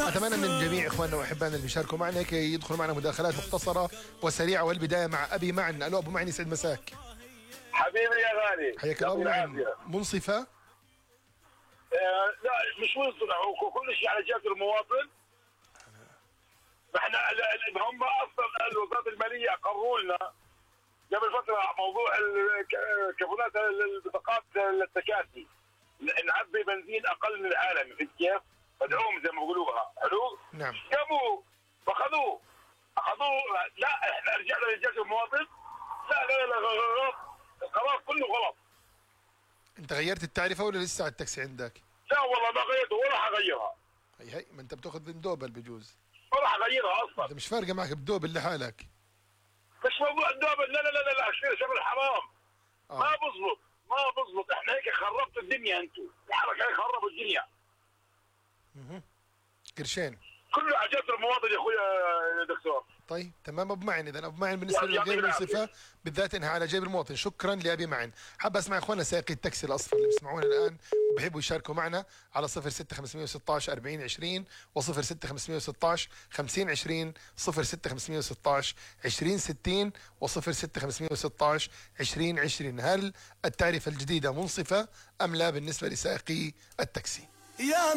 أتمنى من جميع إخواننا وأحبائنا اللي بيشاركوا معنا هيك يدخلوا معنا مداخلات مختصرة وسريعة، والبداية مع أبي معن. ألو أبو معن، يسعد مساك. حبيبي يا غالي، حياك الله أبو معن. منصفة؟ لا مش منصفة، هو كل شيء على جهة المواطن. احنا هم اصلا وزارة المالية اقروا لنا قبل فترة موضوع كفولات البطاقات التكاسي، نعبي بنزين اقل من العالم، في كيف؟ مدعوم زي ما بيقولوها، حلو؟ نعم. جابوه فاخذوه، لا احنا رجعنا لجهة المواطن. لا غلط، القرار كله غلط. أنت غيرت التعرفة ولا لسه على التاكسي عندك؟ لا والله ما غيرته ولا حغيرها. هي ما أنت بتاخذ بدوبل بجوز. ولا حغيرها اصلا. أنت مش فارقة معك بدوبل لحالك. مش موضوع الدوبل، لا شغل حرام. ما بزبط، احنا هيك خربتوا الدنيا، انتم الحركه هيك خربوا الدنيا. قرشين كله على جهة المواطن يا اخويا يا دكتور. طيب تمام ابو معن. اذا ابو معن بالنسبه للغير منصفه بالذات انها على جيب المواطن. شكرا لابي معن. حاب اسمع اخواننا سائقي التاكسي الاصفر اللي بيسمعونا الان وبحبوا يشاركوا معنا على 06516 4020 و 06516 5020 06516 2060 و 06516 2020. هل التعرفه الجديده منصفه ام لا بالنسبه لسائقي التاكسي؟